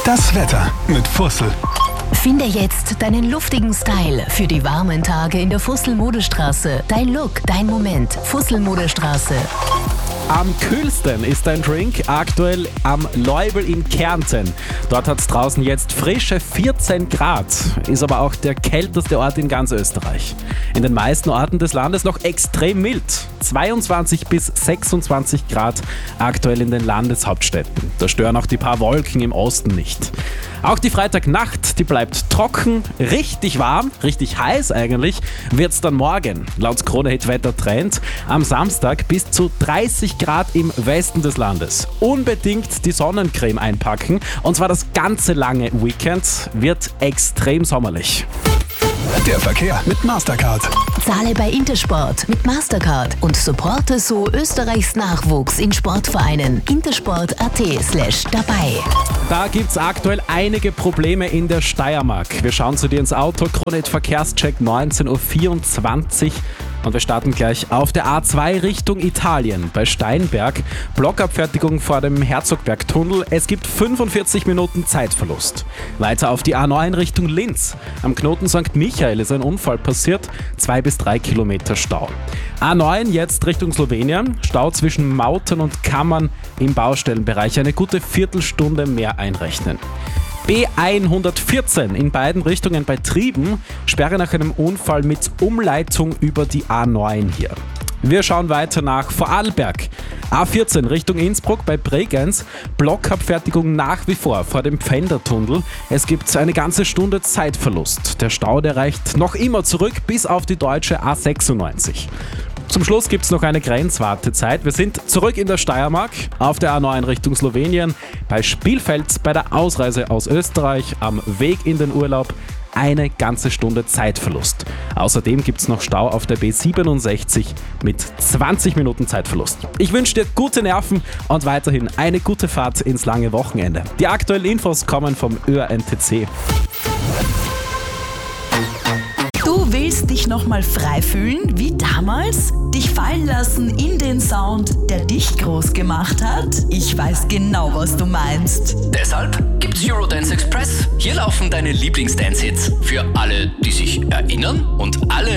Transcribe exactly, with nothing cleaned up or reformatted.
Das Wetter mit Fussel. Finde jetzt deinen luftigen Style für die warmen Tage in der Fussel-Modestraße. Dein Look, dein Moment. Fussel-Modestraße. Am kühlsten ist dein Drink aktuell am Leubel in Kärnten. Dort hat es draußen jetzt frische vierzehn Grad, ist aber auch der kälteste Ort in ganz Österreich. In den meisten Orten des Landes noch extrem mild. zweiundzwanzig bis sechsundzwanzig Grad aktuell in den Landeshauptstädten. Da stören auch die paar Wolken im Osten nicht. Auch die Freitagnacht, die bleibt trocken, richtig warm, richtig heiß eigentlich, wird es dann morgen. Laut Krone-Hit Wetter Trend am Samstag bis zu dreißig Grad im Westen des Landes. Unbedingt die Sonnencreme einpacken und zwar das ganze lange Weekend wird extrem sommerlich. Der Verkehr mit Mastercard. Zahle bei Intersport mit Mastercard und supporte so Österreichs Nachwuchs in Sportvereinen. intersport.at slash dabei. Da gibt's aktuell einige Probleme in der Steiermark. Wir schauen zu dir ins Auto. Krone-Hit Verkehrscheck neunzehn Uhr vierundzwanzig. Und wir starten gleich auf der A zwei Richtung Italien bei Steinberg. Blockabfertigung vor dem Herzogbergtunnel. Es gibt fünfundvierzig Minuten Zeitverlust. Weiter auf die A neun Richtung Linz. Am Knoten Sankt Michael ist ein Unfall passiert. Zwei bis drei Kilometer Stau. A neun jetzt Richtung Slowenien. Stau zwischen Mautern und Kammern im Baustellenbereich. Eine gute Viertelstunde mehr einrechnen. B hundertvierzehn in beiden Richtungen bei Trieben, Sperre nach einem Unfall mit Umleitung über die A neun hier. Wir schauen weiter nach Vorarlberg. A vierzehn Richtung Innsbruck bei Bregenz, Blockabfertigung nach wie vor vor dem Pfändertunnel. Es gibt eine ganze Stunde Zeitverlust. Der Stau, der reicht noch immer zurück bis auf die deutsche A sechsundneunzig. Zum Schluss gibt es noch eine Grenzwartezeit. Wir sind zurück in der Steiermark auf der A neun Richtung Slowenien, bei Spielfeld bei der Ausreise aus Österreich am Weg in den Urlaub. Eine ganze Stunde Zeitverlust. Außerdem gibt es noch Stau auf der B siebenundsechzig mit zwanzig Minuten Zeitverlust. Ich wünsche dir gute Nerven und weiterhin eine gute Fahrt ins lange Wochenende. Die aktuellen Infos kommen vom Ö R N T C. Du willst dich nochmal frei fühlen, wie damals? Dich fallen lassen in den Sound, der dich groß gemacht hat? Ich weiß genau, was du meinst. Deshalb gibt's Eurodance Express. Hier laufen deine Lieblings-Dance-Hits. Für alle, die sich erinnern und alle,